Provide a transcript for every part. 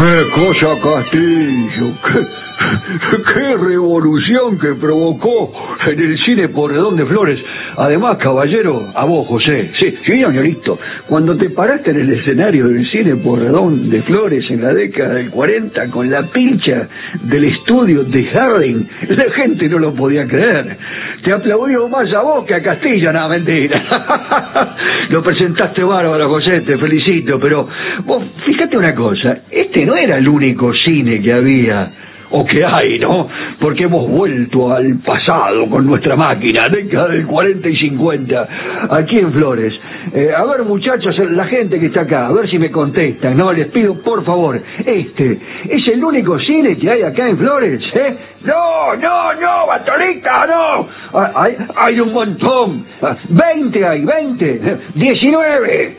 ¡Qué cosa, Castillo! ¡Qué revolución que provocó en el cine Porredón de Flores! Además, caballero, a vos, José. Sí, señorito. Cuando te paraste en el escenario del cine Porredón de Flores en la década del 40 con la pilcha del estudio de Harlem, la gente no lo podía creer. Te aplaudió más a vos que a Castilla, nada, mentira. Lo presentaste bárbaro, José, te felicito, pero vos, fíjate una cosa, este no era el único cine que había, o que hay, ¿no? Porque hemos vuelto al pasado con nuestra máquina, década del 40 y 50, aquí en Flores. A ver, muchachos, la gente que está acá, a ver si me contestan, ¿no? Les pido, por favor, ¿este es el único cine que hay acá en Flores, eh? No, Batolita, no. Hay un montón. 20 hay, 20. 19.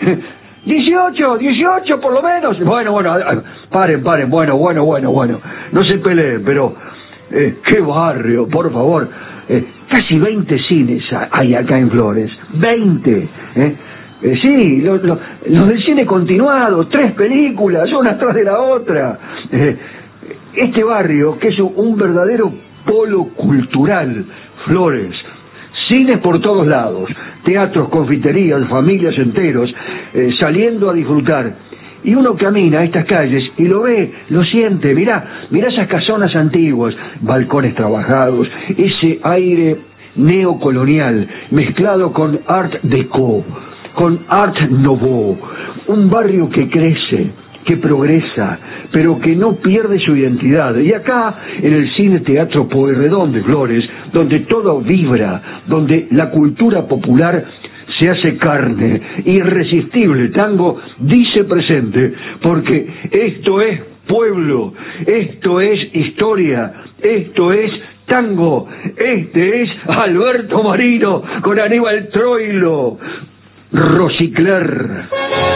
18 por lo menos. Bueno, paren, bueno. No se peleen, pero qué barrio, por favor. Casi 20 cines hay acá en Flores. 20. Sí, los del cine continuado, 3 películas, una tras de la otra. Este barrio, que es un verdadero polo cultural, Flores, cines por todos lados, teatros, confiterías, familias enteros, saliendo a disfrutar. Y uno camina a estas calles y lo ve, lo siente, mirá esas casonas antiguas, balcones trabajados, ese aire neocolonial mezclado con art déco, con art nouveau, un barrio que crece, que progresa, pero que no pierde su identidad. Y acá, en el Cine Teatro Pueyrredón de Flores, donde todo vibra, donde la cultura popular se hace carne, irresistible, tango dice presente, porque esto es pueblo, esto es historia, esto es tango, este es Alberto Marino con Aníbal Troilo, Rosicler.